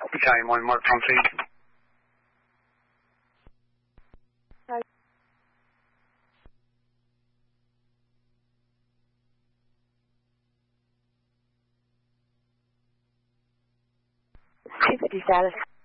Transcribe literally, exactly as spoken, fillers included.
Battalion one, Mark on feed. two fifty status.